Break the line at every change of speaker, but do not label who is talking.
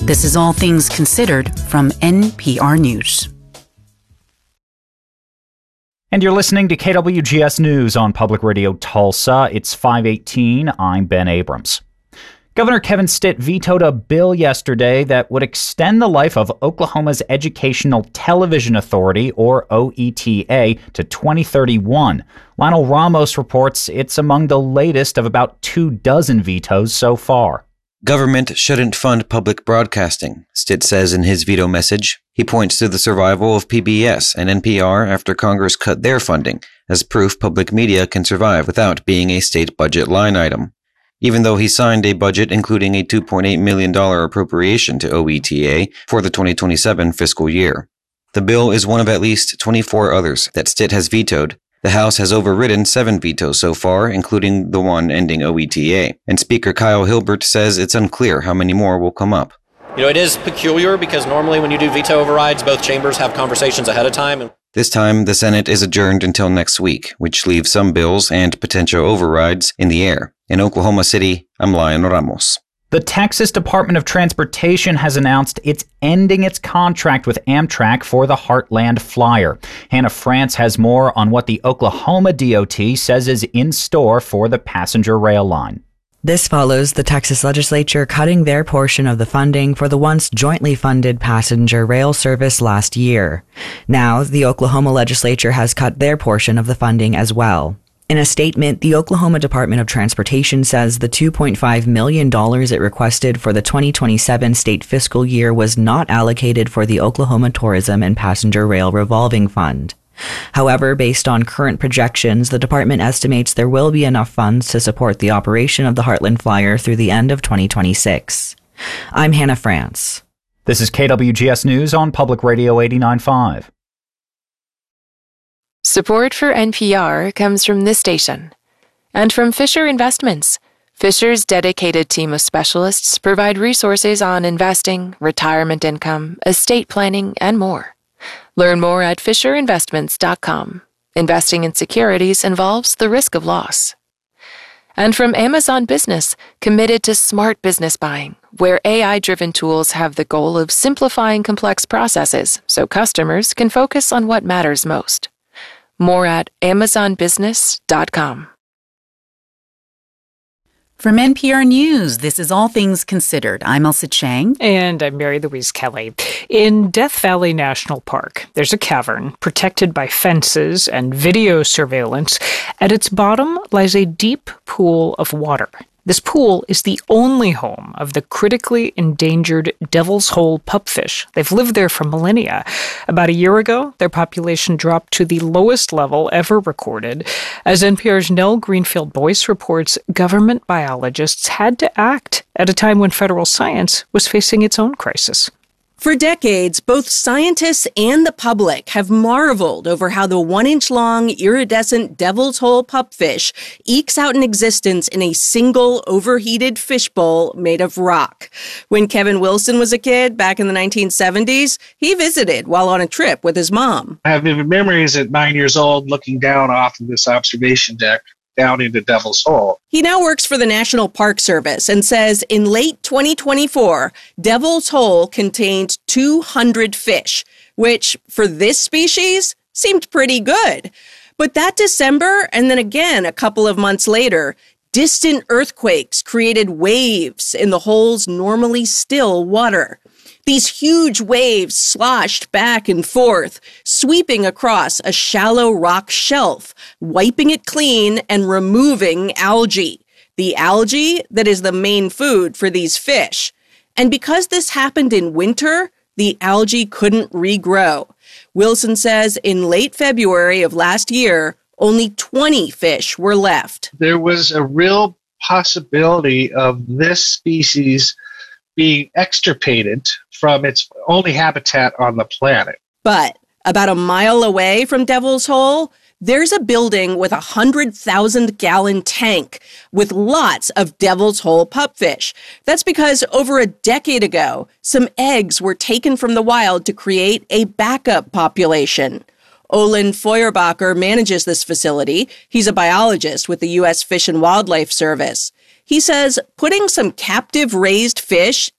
This is All Things Considered from NPR News.
And you're listening to KWGS News on Public Radio Tulsa. It's 5:18. I'm Ben Abrams. Governor Kevin Stitt vetoed a bill yesterday that would extend the life of Oklahoma's Educational Television Authority, or OETA, to 2031. Lionel Ramos reports it's among the latest of about 24 vetoes so far.
Government shouldn't fund public broadcasting, Stitt says in his veto message. He points to the survival of PBS and NPR after Congress cut their funding, as proof public media can survive without being a state budget line item. Even though he signed a budget including a $2.8 million appropriation to OETA for the 2027 fiscal year. The bill is one of at least 24 others that Stitt has vetoed. The House has overridden 7 vetoes so far, including the one ending OETA, and Speaker Kyle Hilbert says it's unclear how many more will come up.
It is peculiar because normally when you do veto overrides, both chambers have conversations ahead of time.
This time, the Senate is adjourned until next week, which leaves some bills and potential overrides in the air. In Oklahoma City, I'm Lionel Ramos.
The Texas Department of Transportation has announced it's ending its contract with Amtrak for the Heartland Flyer. Hannah France has more on what the Oklahoma DOT says is in store for the passenger rail line.
This follows the Texas legislature cutting their portion of the funding for the once jointly funded passenger rail service last year. Now, the Oklahoma legislature has cut their portion of the funding as well. In a statement, the Oklahoma Department of Transportation says the $2.5 million it requested for the 2027 state fiscal year was not allocated for the Oklahoma Tourism and Passenger Rail Revolving Fund. However, based on current projections, the department estimates there will be enough funds to support the operation of the Heartland Flyer through the end of 2026. I'm Hannah France.
This is KWGS News on Public Radio 89.5.
Support for NPR comes from this station and from Fisher Investments. Fisher's dedicated team of specialists provide resources on investing, retirement income, estate planning, and more. Learn more at FisherInvestments.com. Investing in securities involves the risk of loss. And from Amazon Business, committed to smart business buying, where AI-driven tools have the goal of simplifying complex processes so customers can focus on what matters most. More at AmazonBusiness.com.
From NPR News, this is All Things Considered. I'm Elsa Chang.
And I'm Mary Louise Kelly. In Death Valley National Park, there's a cavern protected by fences and video surveillance. At its bottom lies a deep pool of water. This pool is the only home of the critically endangered Devil's Hole pupfish. They've lived there for millennia. About a year ago, their population dropped to the lowest level ever recorded. As NPR's Nell Greenfield-Boyce reports, government biologists had to act at a time when federal science was facing its own crisis.
For decades, both scientists and the public have marveled over how the 1-inch-long iridescent Devil's Hole pupfish ekes out an existence in a single overheated fishbowl made of rock. When Kevin Wilson was a kid back in the 1970s, he visited while on a trip with his mom.
I have vivid memories at 9 years old looking down off of this observation deck down into Devil's Hole.
He now works for the National Park Service and says in late 2024, Devil's Hole contained 200 fish, which for this species seemed pretty good. But that December, and then again a couple of months later, distant earthquakes created waves in the hole's normally still water. These huge waves sloshed back and forth, sweeping across a shallow rock shelf, wiping it clean and removing algae. The algae that is the main food for these fish. And because this happened in winter, the algae couldn't regrow. Wilson says in late February of last year, only 20 fish were left.
There was a real possibility of this species being extirpated from its only habitat on the planet.
But about a mile away from Devil's Hole, there's a building with 100,000-gallon tank with lots of Devil's Hole pupfish. That's because over a decade ago, some eggs were taken from the wild to create a backup population. Olin Feuerbacher manages this facility. He's a biologist with the U.S. Fish and Wildlife Service. He says putting some captive raised fish